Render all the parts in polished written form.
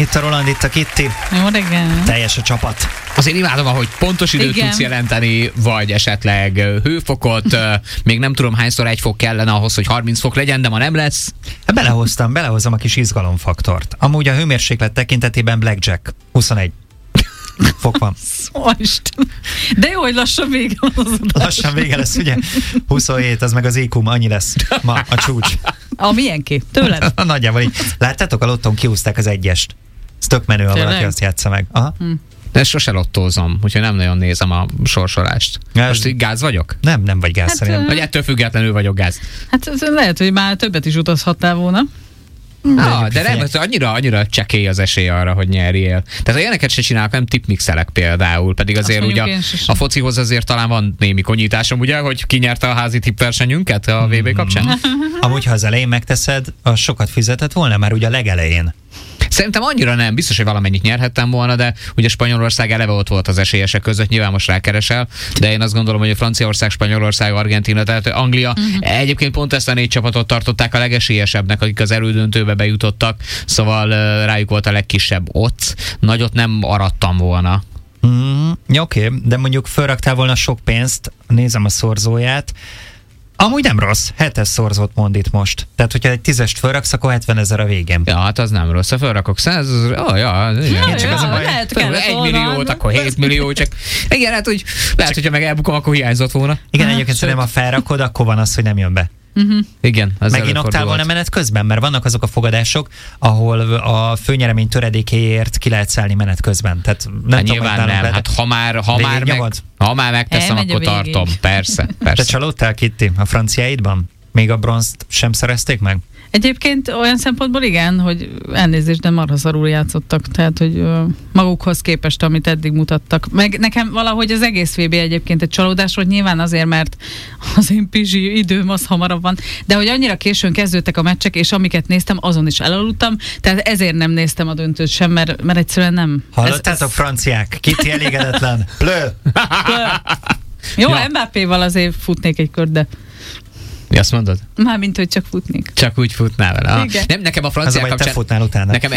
Itt a Roland, itt a Kitti. Jó reggel. Teljes a csapat. Azért imádom, ahogy pontos időt tudsz jelenteni, vagy esetleg hőfokot, még nem tudom hányszor 1 fok kellene ahhoz, hogy 30 fok legyen, de ma nem lesz. Belehozom a kis izgalomfaktort. Amúgy a hőmérséklet tekintetében Blackjack 21 fok van. De jó, hogy lassan vége van az adás. Lassan vége lesz, ugye? 27, az meg az IQ-m, annyi lesz ma a csúcs. A milyenki? Tőled? Nagyjából így. Láttátok, a lottón kihúzták az 1-est. Ez tök menő, ha valaki azt játsza meg. Aha. De sose lottózom, úgyhogy nem nagyon nézem a sorsolást. Most így gáz vagyok? Nem vagy gáz, szerintem. Vagy ettől függetlenül vagyok gáz. Hát lehet, hogy már többet is utazhattál volna. De nem, annyira csekély az esély arra, hogy nyerjél. Tehát ilyeneket se csinálok, nem tipmixelek például, pedig azért ugye a focihoz azért talán van némi konyításom, ugye, hogy ki nyerte a házi tippversenyünket a VB kapcsán? Amúgy, ha az elején megteszed, az sokat fizetett volna már ugye a legelején. Szerintem annyira nem, biztos, hogy valamennyit nyerhettem volna, de ugye Spanyolország eleve ott volt az esélyesek között, nyilván most rákeresel, de én azt gondolom, hogy a Franciaország, Spanyolország, Argentína, tehát Anglia egyébként pont ezt a 4 csapatot tartották a legesélyesebbnek, akik az elődöntőbe bejutottak, szóval rájuk volt a legkisebb ott, nagyot nem arattam volna. Oké, de mondjuk felraktál volna sok pénzt, nézem a szorzóját, amúgy nem rossz, 7-es szorzót mond itt most. Tehát, hogyha egy 10-est felraksz, akkor 70 000 a végén. Ja, hát az nem rossz. Ha felrakok 100 000, csak az a baj. 1 milliót, akkor 7 millió, csak igen, hát úgy lehet, hogyha meg elbukom, akkor hiányzott volna. Igen, egyébként szerintem, ha felrakod, akkor van az, hogy nem jön be. Igen, az meginoktál volna menet közben, mert vannak azok a fogadások, ahol a főnyeremény töredékéért ki lehet szállni menet közben. Tehát nem nyilván nem, hát ha már megteszem, akkor tartom. Persze. Te csalódtál, Kitti, a franciáidban? Még a bronzt sem szerezték meg? Egyébként olyan szempontból igen, hogy elnézést, de marha szarul játszottak, tehát hogy magukhoz képest, amit eddig mutattak. Meg nekem valahogy az egész VB egyébként egy csalódás volt, nyilván azért, mert az én pizsi időm az hamarabb van, de hogy annyira későn kezdődtek a meccsek, és amiket néztem, azon is elaludtam, tehát ezért nem néztem a döntőt sem, mert egyszerűen nem. Hallottátok, franciák? Kitti elégedetlen. Plö! Jó, ja. Mbappéval azért futnék egy kört, de... Mi azt mondod? Mármint, hogy csak futnék. Csak úgy futnál vele. Nem, nekem a franciák kapcsán... Nekem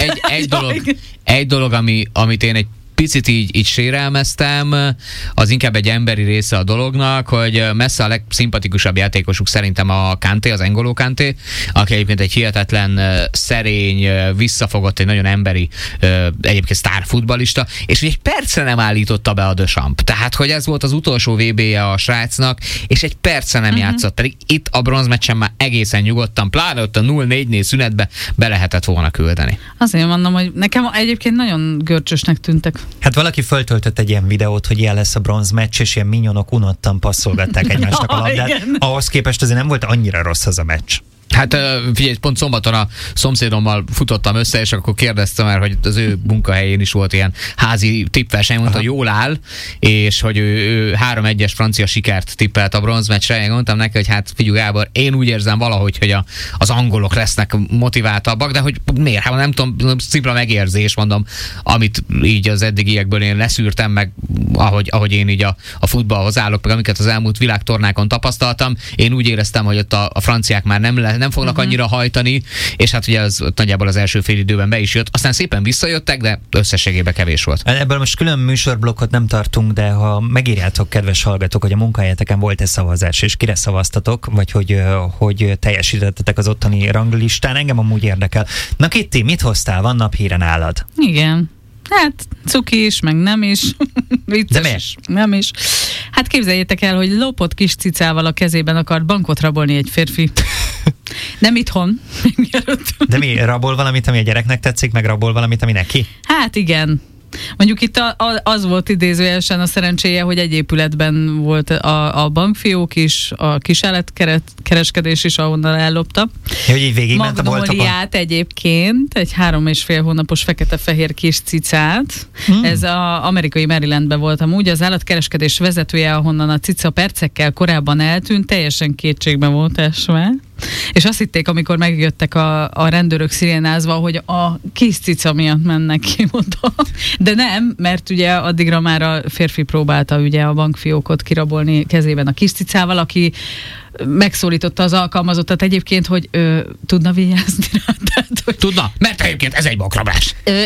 egy dolog, amit én egy picit így sérelmeztem, az inkább egy emberi része a dolognak, hogy messze a legszimpatikusabb játékosuk szerintem a Kanté, az N'Golo Kanté, aki egyébként egy hihetetlen szerény, visszafogott, egy nagyon emberi, egyébként sztárfutballista, és hogy egy percre nem állította be a Deschamps. Tehát, hogy ez volt az utolsó VB-je a srácnak, és egy percre nem játszott. Pedig itt a bronzmeccsen már egészen nyugodtan, pláne ott a 0-4-nél szünetbe be lehetett volna küldeni. Azért mondom, hogy nekem egyébként nagyon görcsösnek tűntek. Hát valaki föltöltött egy ilyen videót, hogy ilyen lesz a bronzmeccs, és ilyen minyonok unottan passzolgatták egymásnak a labdát. Ahhoz képest azért nem volt annyira rossz az a meccs. Hát figyelj, pont szombaton a szomszédommal futottam össze, és akkor kérdeztem már, hogy az ő munkahelyén is volt ilyen házi tippverseny, mondta, jól áll, és hogy ő 3-1-es francia sikert tippelt a bronzmeccsre. Én mondtam neki, hogy hát figyelj Gábor, én úgy érzem valahogy, hogy az angolok lesznek motiváltabbak, de hogy miért? Hát nem tudom, szimpla megérzés, mondom, amit így az eddigiekből én leszűrtem meg, ahogy én így a futballhoz állok, meg amiket az elmúlt világtornákon tapasztaltam. Én úgy éreztem, hogy ott a franciák már nem fognak annyira hajtani, és hát ugye az nagyjából az első fél időben be is jött. Aztán szépen visszajöttek, de összességében kevés volt. Ebből most külön műsorblokkot nem tartunk, de ha megírjátok, kedves hallgatók, hogy a munkahelyeteken volt-e szavazás, és kire szavaztatok, vagy hogy teljesítettetek az ottani ranglistán, engem amúgy érdekel. Na Kitti, mit hoztál? Van naphíre nálad? Igen. Hát cuki is, meg nem is. Vicces. De miért? Nem is. Hát képzeljétek el, hogy lopott kis cicával a kezében akart bankot rabolni egy férfi. Nem itthon. De mi, rabol valamit, ami a gyereknek tetszik, meg rabol valamit, ami neki? Hát igen. Mondjuk itt az volt idézőjelesen a szerencséje, hogy egy épületben volt a bankfiók is, a kisállatkereskedés is, ahonnan ellopta. Ja, hogy így végigment a boltokon? Magnóliát egyébként, egy 3,5 hónapos fekete-fehér kis cicát. Ez az amerikai Marylandben volt amúgy. Az állatkereskedés vezetője, ahonnan a cica percekkel korábban eltűnt, teljesen kétségbe volt esve. És azt hitték, amikor megjöttek a rendőrök szirénázva, hogy a kis cica miatt mennek ki oda. De nem, mert ugye addigra már a férfi próbálta ugye a bankfiókot kirabolni kezében a kis cicával, aki megszólította az alkalmazottat egyébként, hogy tudna vigyázni rá. Tehát, hogy... Tudna, mert egyébként ez egy bankrablás.